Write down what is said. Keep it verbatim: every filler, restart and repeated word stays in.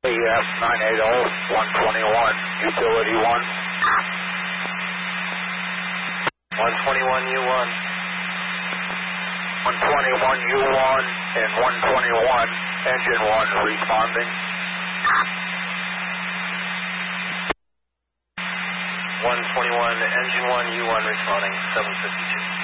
A F nine eight zero, one twenty-one, utility one. one twenty-one U one. one twenty-one U one and one twenty-one, engine one responding. one twenty-one, engine one, U one responding, seven fifty-two.